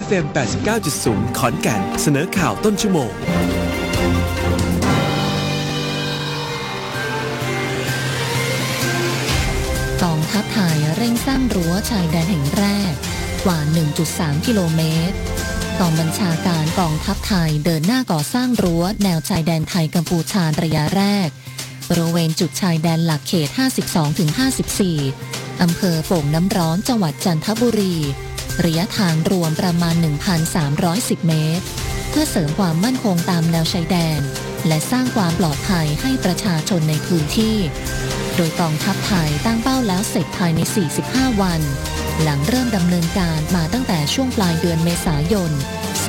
FM 89.0 ขอนแก่นเสนอข่าวต้นชั่วโมงกองทัพไทยเร่งสร้างรั้วชายแดนแห่งแรกกว่า 1.3 กิโลเมตรกองบัญชาการกองทัพไทยเดินหน้าก่อสร้างรั้วแนวชายแดนไทยกัมพูชาระยะแรกบริเวณจุดชายแดนหลักเขต 52-54 อำเภอโป่งน้ำร้อนจังหวัดจันทบุรีระยะทางรวมประมาณ 1,310 เมตรเพื่อเสริมความมั่นคงตามแนวชายแดนและสร้างความปลอดภัยให้ประชาชนในพื้นที่โดยกองทัพไทยตั้งเป้าแล้วเสร็จภายใน 45 วันหลังเริ่มดำเนินการมาตั้งแต่ช่วงปลายเดือนเมษายน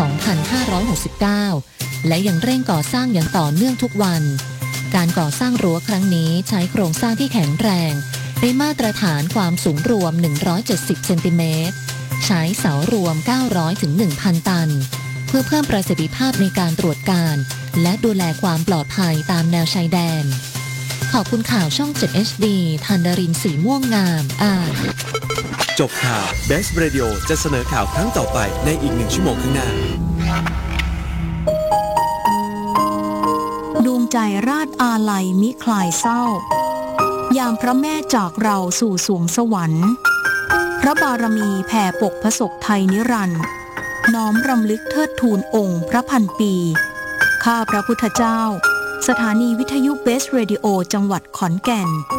2569 และยังเร่งก่อสร้างอย่างต่อเนื่องทุกวันการก่อสร้างรั้วครั้งนี้ใช้โครงสร้างที่แข็งแรงได้มาตรฐานความสูงรวม 170 เซนติเมตรใช้เสารวม 900 ถึง 1,000 ตันเพื่อเพิ่มประสิทธิภาพในการตรวจการและดูแลความปลอดภัยตามแนวชายแดนขอบคุณข่าวช่อง 7 HD ธันดรินทร์สีม่วงงามอ่านจบข่าว Best Radio จะเสนอข่าวครั้งต่อไปในอีก1 ชั่วโมงข้างหน้าดวงใจราชอาลัยมิคลายเศร้ายามพระแม่จากเราสู่สวงสวรรค์พระบารมีแผ่ปกพระศกไทยนิรันดร์น้อมรำลึกเทิดทูนองค์พระพันปีข้าพระพุทธเจ้าสถานีวิทยุเบสเรดิโอจังหวัดขอนแก่น